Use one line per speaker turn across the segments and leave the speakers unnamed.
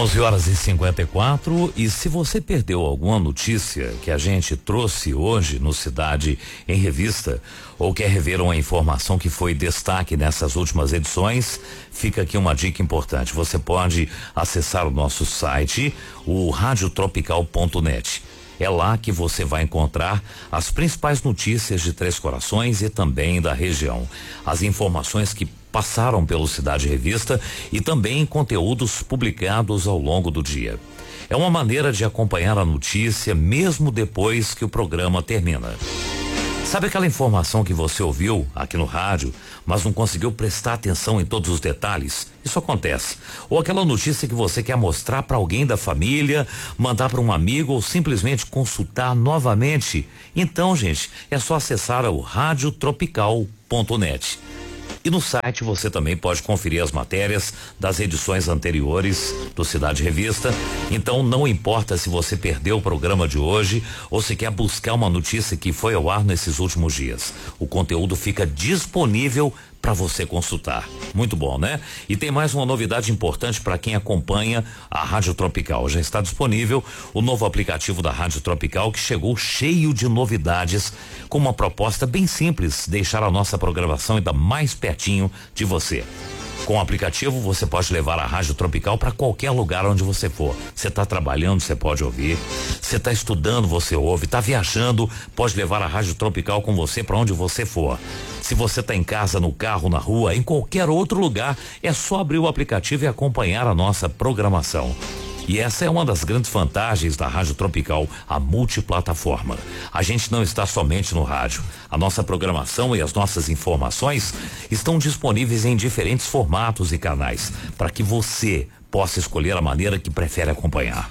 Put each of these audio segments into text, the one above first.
11h54, e se você perdeu alguma notícia que a gente trouxe hoje no Cidade em Revista, ou quer rever uma informação que foi destaque nessas últimas edições, fica aqui uma dica importante. Você pode acessar o nosso site, o radiotropical.net. É lá que você vai encontrar as principais notícias de Três Corações e também da região. As informações que passaram pelo Cidade Revista e também conteúdos publicados ao longo do dia. É uma maneira de acompanhar a notícia mesmo depois que o programa termina. Sabe aquela informação que você ouviu aqui no rádio, mas não conseguiu prestar atenção em todos os detalhes? Isso acontece. Ou aquela notícia que você quer mostrar para alguém da família, mandar para um amigo ou simplesmente consultar novamente? Então, gente, é só acessar o radiotropical.net. E no site você também pode conferir as matérias das edições anteriores do Cidade Revista. Então não importa se você perdeu o programa de hoje ou se quer buscar uma notícia que foi ao ar nesses últimos dias. O conteúdo fica disponível para você consultar. Muito bom, né? E tem mais uma novidade importante para quem acompanha a Rádio Tropical. Já está disponível o novo aplicativo da Rádio Tropical, que chegou cheio de novidades, com uma proposta bem simples: deixar a nossa programação ainda mais pertinho de você. Com o aplicativo você pode levar a Rádio Tropical para qualquer lugar onde você for. Você está trabalhando, você pode ouvir. Você está estudando, você ouve. Está viajando, pode levar a Rádio Tropical com você para onde você for. Se você está em casa, no carro, na rua, em qualquer outro lugar, é só abrir o aplicativo e acompanhar a nossa programação. E essa é uma das grandes vantagens da Rádio Tropical, a multiplataforma. A gente não está somente no rádio. A nossa programação e as nossas informações estão disponíveis em diferentes formatos e canais, para que você possa escolher a maneira que prefere acompanhar.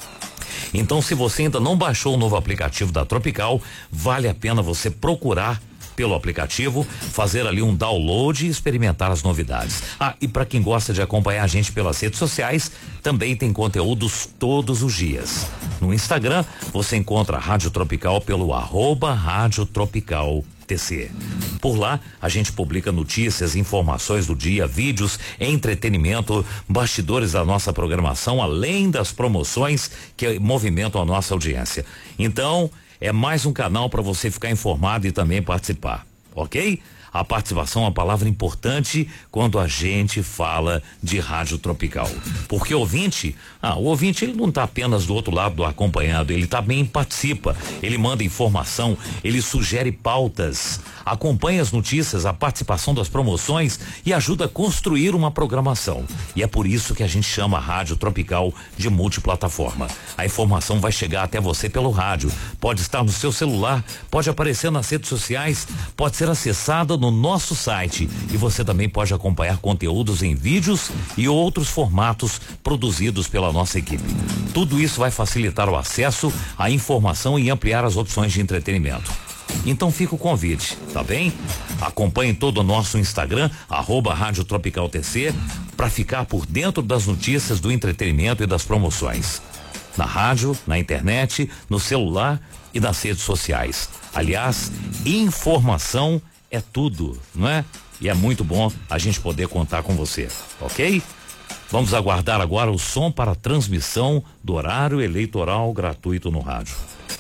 Então, se você ainda não baixou o novo aplicativo da Tropical, vale a pena você procurar pelo aplicativo, fazer ali um download e experimentar as novidades. E para quem gosta de acompanhar a gente pelas redes sociais, também tem conteúdos todos os dias. No Instagram, você encontra a Rádio Tropical pelo @Rádio Tropical TC. Por lá, a gente publica notícias, informações do dia, vídeos, entretenimento, bastidores da nossa programação, além das promoções que movimentam a nossa audiência. Então, é mais um canal para você ficar informado e também participar, ok? A participação é uma palavra importante quando a gente fala de Rádio Tropical. Porque o ouvinte ele não está apenas do outro lado acompanhado, ele também participa, ele manda informação, ele sugere pautas, acompanha as notícias, a participação das promoções e ajuda a construir uma programação. E é por isso que a gente chama a Rádio Tropical de multiplataforma. A informação vai chegar até você pelo rádio, pode estar no seu celular, pode aparecer nas redes sociais, pode ser acessada no nosso site, e você também pode acompanhar conteúdos em vídeos e outros formatos produzidos pela nossa equipe. Tudo isso vai facilitar o acesso à informação e ampliar as opções de entretenimento. Então fica o convite, tá bem? Acompanhe todo o nosso Instagram, @Rádio Tropical TC, para ficar por dentro das notícias do entretenimento e das promoções. Na rádio, na internet, no celular e nas redes sociais. Aliás, informação é tudo, não é? E é muito bom a gente poder contar com você, ok? Vamos aguardar agora o som para a transmissão do horário eleitoral gratuito no rádio.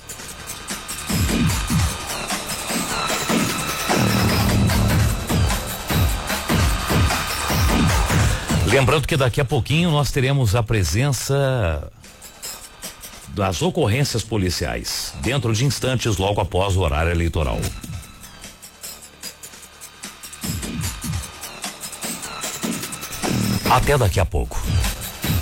Lembrando que daqui a pouquinho nós teremos a presença das ocorrências policiais, dentro de instantes, logo após o horário eleitoral. Até daqui a pouco.